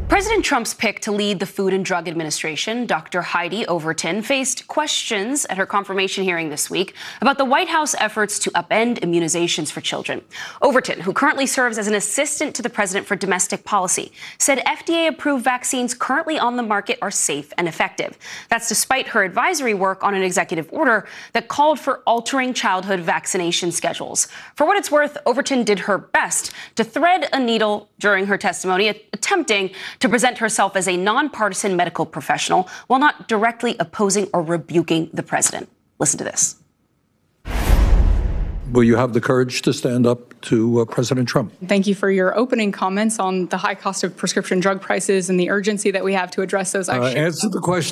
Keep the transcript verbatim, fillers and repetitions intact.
President Trump's pick to lead the Food and Drug Administration, Doctor Heidi Overton, faced questions at her confirmation hearing this week about the White House efforts to upend immunizations for children. Overton, who currently serves as an assistant to the president for domestic policy, said F D A-approved vaccines currently on the market are safe and effective. That's despite her advisory work on an executive order that called for altering childhood vaccination schedules. For what it's worth, Overton did her best to thread a needle during her testimony, attempting to present herself as a nonpartisan medical professional while not directly opposing or rebuking the president. Listen to this. Will you have the courage to stand up to uh, President Trump? Thank you for your opening comments on the high cost of prescription drug prices and the urgency that we have to address those issues. Uh, answer the question.